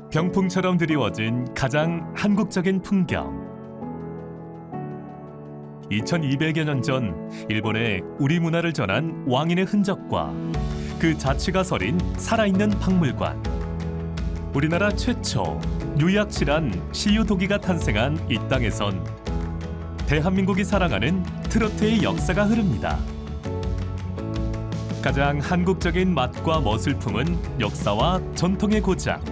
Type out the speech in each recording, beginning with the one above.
병풍처럼 드리워진 가장 한국적인 풍경. 2200여 년 전 일본에 우리 문화를 전한 왕인의 흔적과 그 자취가 서린 살아있는 박물관. 우리나라 최초 유약실한 시유도기가 탄생한 이 땅에선 대한민국이 사랑하는 트로트의 역사가 흐릅니다. 가장 한국적인 맛과 멋을 품은 역사와 전통의 고장.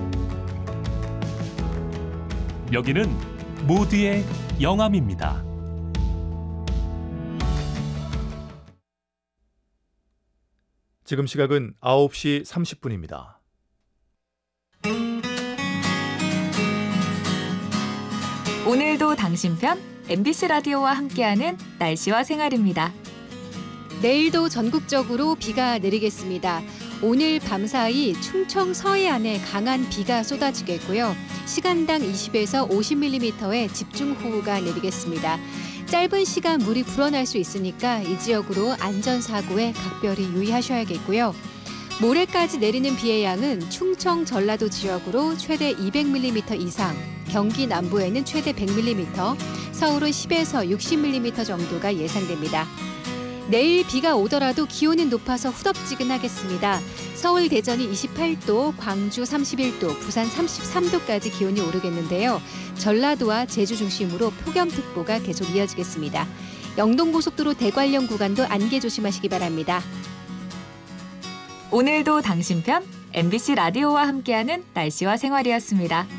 여기는 모두의 영암입니다. 지금 시각은 9시 30분입니다. 오늘도 당신 편 MBC 라디오와 함께하는 날씨와 생활입니다. 내일도 전국적으로 비가 내리겠습니다. 오늘 밤사이 충청 서해안에 강한 비가 쏟아지겠고요. 시간당 20에서 50mm의 집중호우가 내리겠습니다. 짧은 시간 물이 불어날 수 있으니까 이 지역으로 안전사고에 각별히 유의하셔야겠고요. 모레까지 내리는 비의 양은 충청, 전라도 지역으로 최대 200mm 이상, 경기 남부에는 최대 100mm, 서울은 10에서 60mm 정도가 예상됩니다. 내일 비가 오더라도 기온은 높아서 후덥지근하겠습니다. 서울, 대전이 28도, 광주 31도, 부산 33도까지 기온이 오르겠는데요. 전라도와 제주 중심으로 폭염특보가 계속 이어지겠습니다. 영동고속도로 대관령 구간도 안개 조심하시기 바랍니다. 오늘도 당신 편 MBC 라디오와 함께하는 날씨와 생활이었습니다.